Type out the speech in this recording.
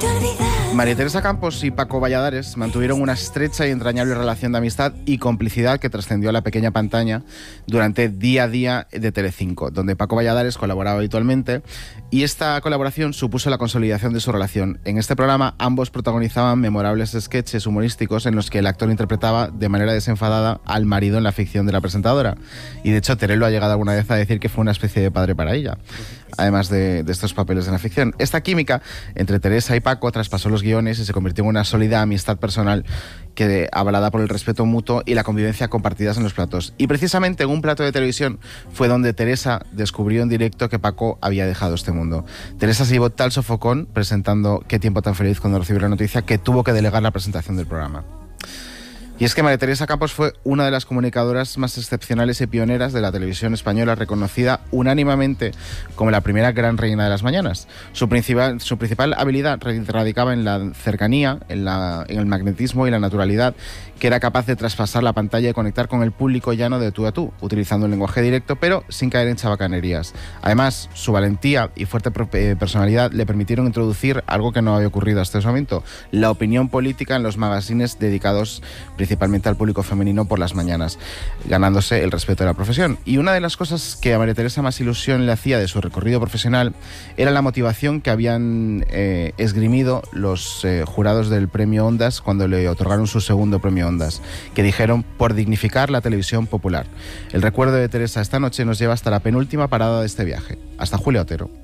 María Teresa Campos y Paco Valladares mantuvieron una estrecha y entrañable relación de amistad y complicidad que trascendió a la pequeña pantalla durante Día a Día de Telecinco, donde Paco Valladares colaboraba habitualmente, y esta colaboración supuso la consolidación de su relación. En este programa ambos protagonizaban memorables sketches humorísticos en los que el actor interpretaba de manera desenfadada al marido en la ficción de la presentadora, y de hecho Terelo ha llegado alguna vez a decir que fue una especie de padre para ella, además de estos papeles en la ficción. Esta química entre Teresa y Paco traspasó los guiones y se convirtió en una sólida amistad personal que avalada por el respeto mutuo y la convivencia compartidas en los platos. Y precisamente en un plato de televisión fue donde Teresa descubrió en directo que Paco había dejado este mundo. Teresa se llevó tal sofocón presentando Qué tiempo tan feliz cuando recibió la noticia que tuvo que delegar la presentación del programa. Y es que María Teresa Campos fue una de las comunicadoras más excepcionales y pioneras de la televisión española, reconocida unánimemente como la primera gran reina de las mañanas. Su principal habilidad radicaba en la cercanía, en el magnetismo y la naturalidad, que era capaz de traspasar la pantalla y conectar con el público llano de tú a tú, utilizando un lenguaje directo, pero sin caer en chabacanerías. Además, su valentía y fuerte personalidad le permitieron introducir algo que no había ocurrido hasta ese momento: la opinión política en los magazines dedicados principalmente al público femenino por las mañanas, ganándose el respeto de la profesión. Y una de las cosas que a María Teresa más ilusión le hacía de su recorrido profesional era la motivación que habían esgrimido los jurados del Premio Ondas cuando le otorgaron su segundo Premio Ondas, que dijeron: por dignificar la televisión popular. El recuerdo de Teresa esta noche nos lleva hasta la penúltima parada de este viaje, hasta Julio Otero.